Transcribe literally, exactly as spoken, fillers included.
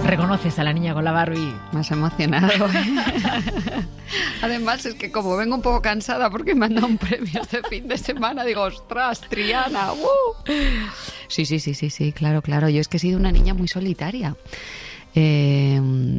Reconoces a la niña con la Barbie. Más emocionado. Además, es que como vengo un poco cansada porque me han dado un premio este fin de semana, digo, ostras, Triana, ¡uh! Sí, sí, sí, sí, sí, claro, claro. Yo es que he sido una niña muy solitaria. Eh,